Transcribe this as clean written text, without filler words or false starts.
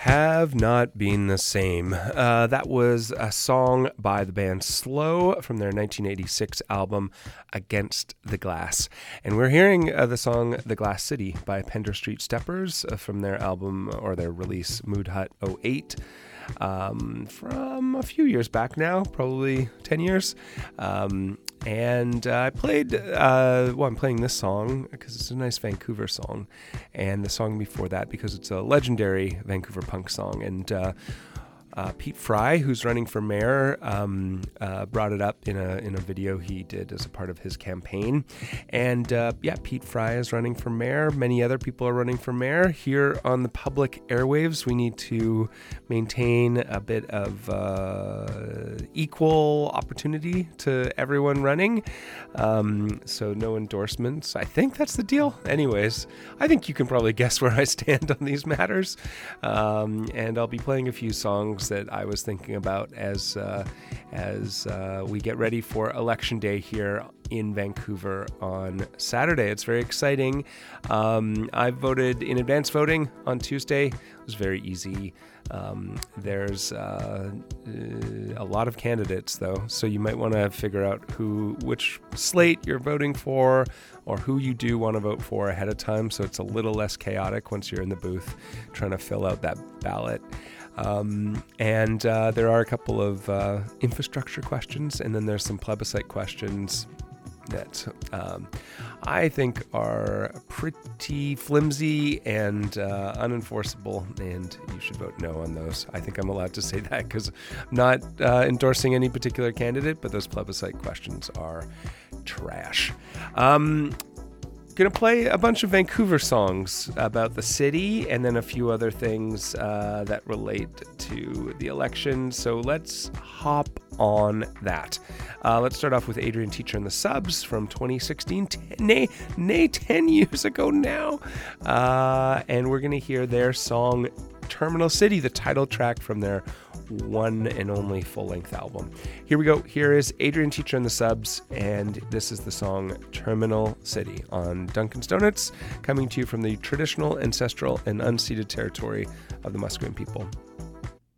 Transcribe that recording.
Have not been the same. That was a song by the band Slow from their 1986 album Against the Glass. And we're hearing the song The Glass City by Pender Street Steppers from their album or their release Mood Hut '08. From a few years back now, probably 10 years. And I played, I'm playing this song because it's a nice Vancouver song, and the song before that because it's a legendary Vancouver punk song. And Pete Fry, who's running for mayor, brought it up in a video he did as a part of his campaign. And Pete Fry is running for mayor. Many other people are running for mayor. Here on the public airwaves, we need to maintain a bit of equal opportunity to everyone running. So no endorsements. I think that's the deal. Anyways, I think you can probably guess where I stand on these matters. And I'll be playing a few songs that I was thinking about as we get ready for Election Day here in Vancouver on Saturday. It's very exciting. I voted in advance voting on Tuesday. It was very easy. There's a lot of candidates though, so you might want to figure out which slate you're voting for or who you do want to vote for ahead of time, so it's a little less chaotic once you're in the booth trying to fill out that ballot. And there are a couple of infrastructure questions, and then there's some plebiscite questions that I think are pretty flimsy and unenforceable, and you should vote no on those. I think I'm allowed to say that because I'm not endorsing any particular candidate, but those plebiscite questions are trash. Gonna play a bunch of Vancouver songs about the city and then a few other things that relate to the election. So let's hop on that. Let's start off with Adrian Teacher and the Subs from 2016, 10 years ago now. And we're gonna hear their song Terminal City, the title track from their one and only full-length album. Here we go. Here is Adrian Teacher and the Subs, and this is the song Terminal City on Duncan's Donuts, coming to you from the traditional, ancestral, and unceded territory of the Musqueam people.